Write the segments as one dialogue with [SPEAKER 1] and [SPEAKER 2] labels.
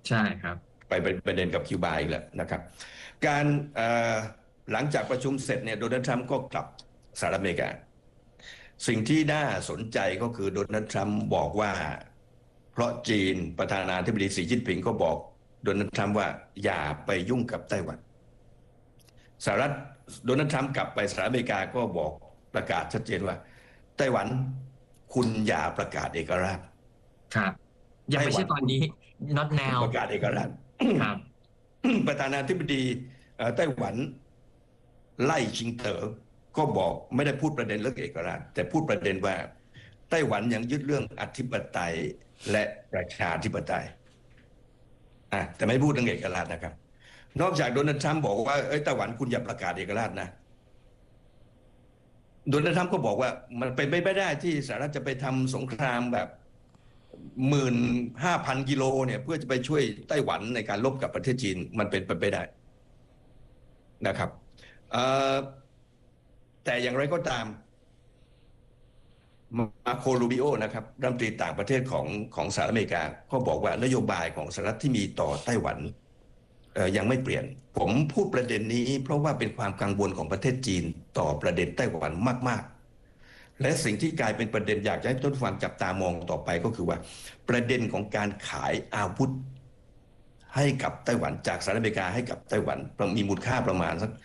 [SPEAKER 1] ใช่ครับ
[SPEAKER 2] ไปเป็นประเด็นกับคิวบาอีกแล้วนะครับการหลังจากประชุมเสร็จเนี่ยโดนัลด์ทรัมป์ก็กลับสหรัฐอเมริกาสิ่งที่น่าสนใจก็คือโดนัลด์ทรัมป์บอกว่าเพราะจีนประธานาธิบดีสีจิ้นผิงก็บอกโดนัลด์ทรัมป์ว่าอย่าไปยุ่งกับไต้หวันสหรัฐโดนัลด์ทรัมป์กลับไปสหรัฐอเมริกาก็บอกประกาศชัดเจนว่าไต้หวันคุณอย่าประกาศเอกราช
[SPEAKER 1] ครับยังไม่
[SPEAKER 2] ไต้หวันคุณ
[SPEAKER 1] ใช่ตอนนี้ not
[SPEAKER 2] ป
[SPEAKER 1] now
[SPEAKER 2] ระกาศเอกราช
[SPEAKER 1] ครับ
[SPEAKER 2] ประธานาธิบดีไต้หวันไล่ชิงเต๋อก็บอกไม่ได้พูดประเด็นเรื่องเอกราชแต่พูดประเด็นว่าไต้หวันยังยึดเรื่องอธิปไตยและประชาธิปไตยแต่ไม่พูดเรื่องเอกราชนะครับนอกจากโดนัลด์ทรัมป์บอกว่าไต้หวันคุณอย่าประกาศเอกราชนะโดนัลด์ทรัมป์ก็บอกว่ามันเป็นไม่ได้ที่สหรัฐจะไปทำสงครามแบบ15,000 กิโลเนี่ยเพื่อจะไปช่วยไต้หวันในการรบกับประเทศจีนมันเป็นไปไม่ได้นะครับแต่อย่างไรก็ตามมาโครูบิโอนะครับรัฐมนตรีต่างประเทศของสหรัฐอเมริกาก็บอกว่านโยบายของสหรัฐที่มีต่อไต้หวันยังไม่เปลี่ยนผมพูดประเด็นนี้เพราะว่าเป็นความกังวลของประเทศจีนต่อประเด็นไต้หวันมากๆและสิ่งที่กลายเป็นประเด็นอยากให้ทุกฝ่ายจับตามองต่อไปก็คือว่าประเด็นของการขายอาวุธให้กับไต้หวันจากสหรัฐอเมริกาให้กับไต้หวันมีมูลค่าประมาณสัก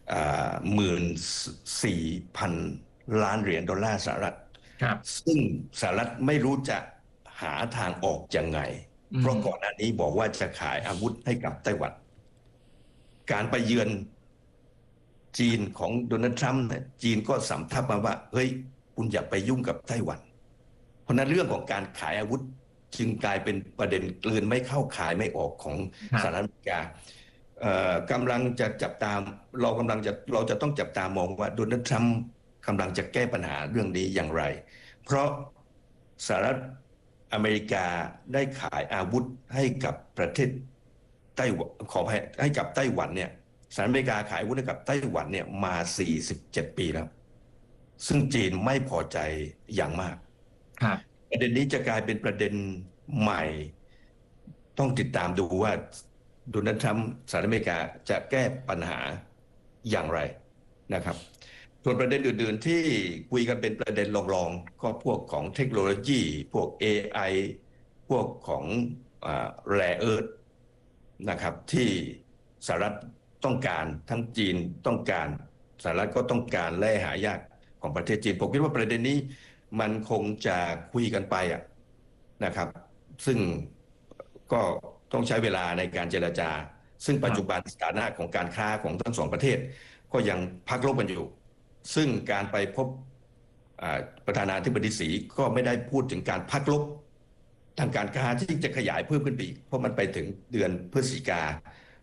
[SPEAKER 2] 14,000 ล้านเหรียญดอลลาร์สหรัฐ
[SPEAKER 1] ครับ
[SPEAKER 2] ซึ่งสหรัฐไม่รู้จะหาทางออกยังไงเพราะก่อนหน้านี้บอกว่าจะขายอาวุธให้กับไต้หวันการไปเยือนจีนของโดนัลด์ทรัมป์เนี่ยจีนก็สำทับมาว่าเฮ้ยคุณอย่าไปยุ่งกับไต้หวันเพราะนั้นเรื่องของการขายอาวุธจึงกลายเป็นประเด็นกลืนไม่เข้าขายไม่ออกของสหรัฐอเมริกากำลังจะจับตามเราจะต้องจับตามองว่าโดนัลด์ทรัมป์กำลังจะแก้ปัญหาเรื่องนี้อย่างไรเพราะสหรัฐอเมริกาได้ขายอาวุธให้กับประเทศไต้หวันให้กับไต้หวันเนี่ยสหรัฐอเมริกาขายอาวุธให้กับไต้หวันเนี่ยมา47 ปีแล้วซึ่งจีนไม่พอใจอย่างมากประเด็นนี้จะกลายเป็นประเด็นใหม่ต้องติดตามดูว่าโดนัลด์ทรัมป์สหรัฐอเมริกาจะแก้ปัญหาอย่างไรนะครับส่วนประเด็นอื่นๆที่คุยกันเป็นประเด็นรองๆก็พวกของเทคโนโลยีพวก AI พวกของrare earth นะครับที่สหรัฐต้องการทั้งจีนต้องการสหรัฐก็ต้องการแร่หายากของประเทศจีนผมคิดว่าประเด็นนี้มันคงจะคุยกันไปนะครับซึ่งก็ต้องใช้เวลาในการเจรจาซึ่งปัจจุบันสถานะของการค้าของทั้งสองประเทศก็ยังพักลบกันอยู่ซึ่งการไปพบประธานาธิบดีสีก็ไม่ได้พูดถึงการพักลบทางการค้าที่จะขยายเพิ่มขึ้นไปอีกเพราะมันไปถึงเดือนพฤศจิกา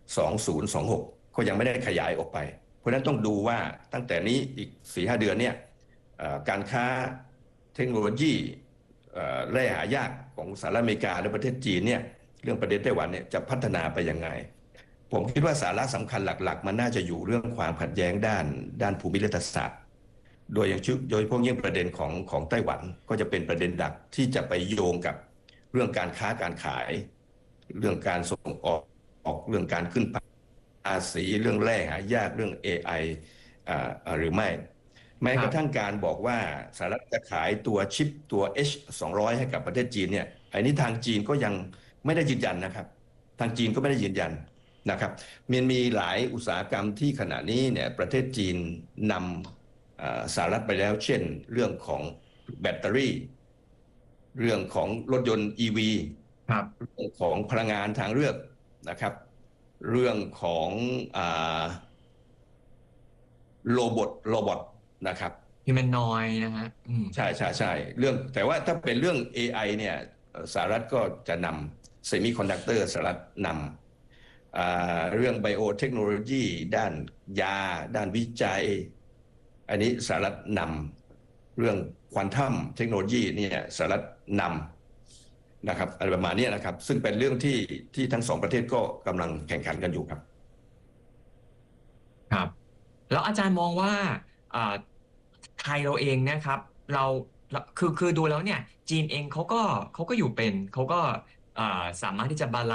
[SPEAKER 2] 2026ก็ยังไม่ได้ขยายออกไปเพราะฉะนั้นต้องดูว่าตั้งแต่นี้อีก 4-5 เดือนเนี่ยการค้าเทคโนโลยีแร่หายากของสหรัฐอเมริกาและประเทศจีนเนี่ยเรื่องประเด็นไต้หวันเนี่ยจะพัฒนาไปยังไงผมคิดว่าสาระสำคัญหลักๆมันน่าจะอยู่เรื่องความขัดแย้งด้านภูมิรัฐศาสตร์โดยเฉพาะยิ่งประเด็นของไต้หวันก็จะเป็นประเด็นหลักที่จะไปโยงกับเรื่องการค้าการขายเรื่องการส่งออกเรื่องการขึ้นภาษีเรื่องแร่หายากเรื่อง AI หรือไม่แม้กระทั่งการบอกว่าสหรัฐจะขายตัวชิปตัว H200 ให้กับประเทศจีนเนี่ยอันนี้ทางจีนก็ยังไม่ได้ยืนยันนะครับทางจีนก็ไม่ได้ยืนยันนะครับมันมีหลายอุตสาหกรรมที่ขณะนี้เนี่ยประเทศจีนนำสหรัฐไปแล้วเช่นเรื่องของแบตเตอรี่เรื่องของรถยนต์ EV เรื่องของพลังงานทางเลือกนะครับเรื่องของโรบอทนะครับ
[SPEAKER 1] ฮิวแมนนอยนะฮะ
[SPEAKER 2] ใช่เรื่องแต่ว่าถ้าเป็นเรื่อง AI เนี่ยสหรัฐก็จะนำเซมิคอนดักเตอร์สหรัฐนำเรื่องไบโอเทคโนโลยีด้านยาด้านวิจัยอันนี้สหรัฐนำเรื่องควอนตัมเทคโนโลยีเนี่ยสหรัฐนำนะครับอะไรประมาณนี้นะครับซึ่งเป็นเรื่องที่ทั้งสองประเทศก็กำลังแข่งขันกันอยู่ครับ
[SPEAKER 1] ครับแล้วอาจารย์มองว่าไทยเราเองนะครับเราคือดูแล้วเนี่ยจีนเองเขาก็อยู่เป็นเขาก็สามารถที่จะบาลานซ์